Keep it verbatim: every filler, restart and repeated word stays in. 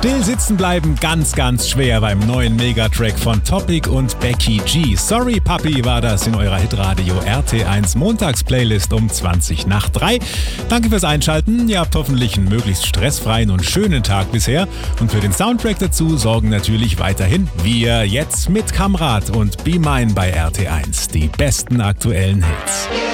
Still sitzen bleiben ganz, ganz schwer beim neuen Megatrack von Topic und Becky G. Sorry Papi war das in eurer Hitradio R T eins Montagsplaylist um zwanzig nach drei. Danke fürs Einschalten. Ihr habt hoffentlich einen möglichst stressfreien und schönen Tag bisher. Und für den Soundtrack dazu sorgen natürlich weiterhin wir jetzt mit Kamrat und Be Mine bei R T eins. Die besten aktuellen Hits.